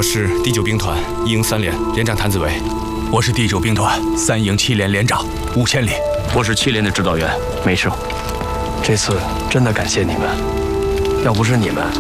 我是第9兵团1营3连连长谭子维。 我是第9兵团3营7连连长吴千里。 我是7连的指导员梅胜。 这次真的感谢你们，要不是你们，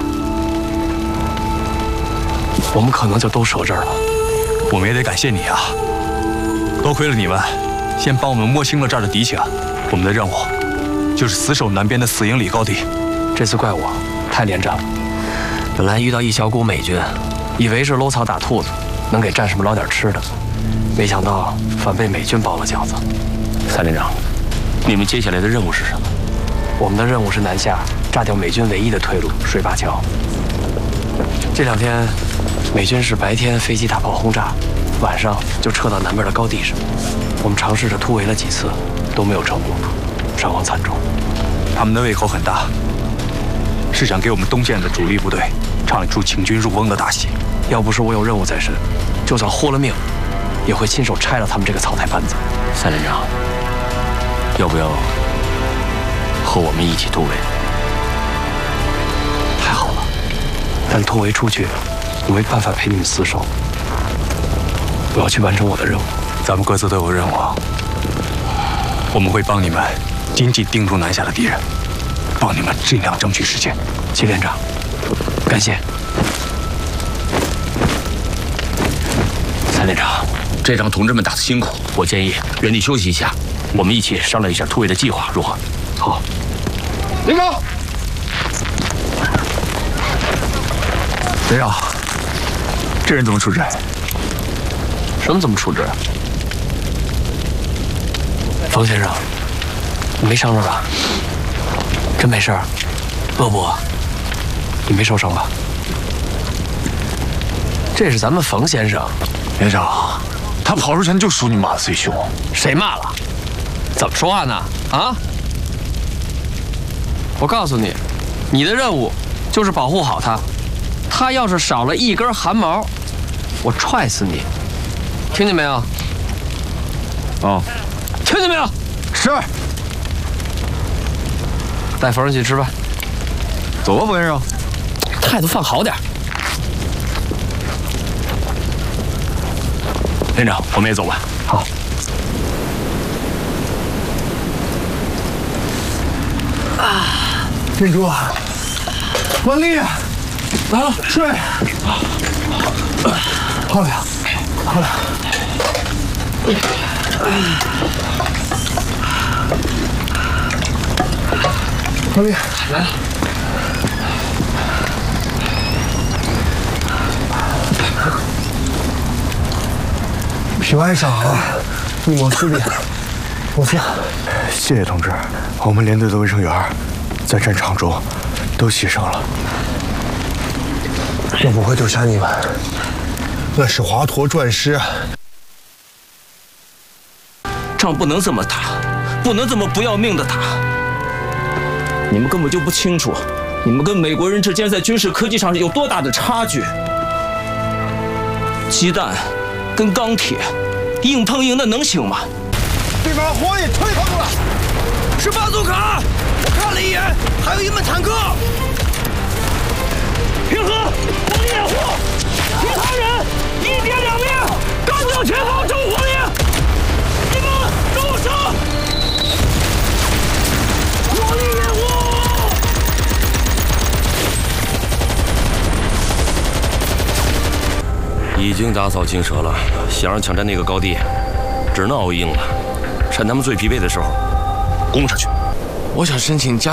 我们可能就都折这儿了。 我们也得感谢你啊！多亏了你们，先帮我们摸清了这儿的敌情。我们的任务就是死守南边的4英里高地。 这次怪我太连长，本来遇到一小股美军，以为是搂草打兔子，能给战士们捞点吃的，没想到反被美军包了饺子。 3连长，你们接下来的任务是什么？ 我们的任务是南下炸掉美军唯一的退路水坝桥。这2天，美军是白天飞机大炮轰炸，晚上就撤到南边的高地上。我们尝试着突围了几次，都没有成功，伤亡惨重。 他们的胃口很大，是想给我们东线的主力部队唱一出请君入瓮的大戏。 要不是我有任务在身，就算豁了命，也会亲手拆了他们这个草台班子。 3连长，要不要和我们一起突围？ 太好了，但突围出去，我没办法陪你们厮守。我要去完成我的任务。 咱们各自都有任务，我们会帮你们紧紧盯住南下的敌人，帮你们尽量争取时间。 祁连长，感谢。 3连长，这仗同志们打得辛苦，我建议原地休息一下，我们一起商量一下突围的计划，如何？ 好。 连长， 连长，这人怎么处置？ 什么怎么处置？冯先生，你没伤着吧？真没事儿？饿不饿？你没受伤吧？这是咱们冯先生。 连长，他跑之前就说你骂得最凶。 谁骂了？怎么说话呢？啊！我告诉你，你的任务就是保护好他。他要是少了一根汗毛，我踹死你！听见没有？ 哦， 听见没有？ 是。 带冯上去吃饭。 走吧，冯先生。 态度放好点。 连长，我们也走吧。 好。 店主，管理来了，睡。好了，好了。管理来了。平安上啊，一抹失礼，我先。谢谢同志，我们连队的卫生员在战场中都牺牲了。我不会丢下你们，那是华佗传师。 仗不能这么打，不能这么不要命的打。你们根本就不清楚，你们跟美国人之间在军事科技上有多大的差距。鸡蛋跟钢铁硬碰硬，那能行吗？ 对面火也吹跑了， 是巴祖卡，我看了一眼，还有一门坦克。平和，火力掩护，其他人1点2面，干掉前方重火力，你们入手，火力掩护。 已经打草惊蛇了，想让抢占那个高地，只能熬硬了。趁他们最疲惫的时候，攻上去。 我想申请加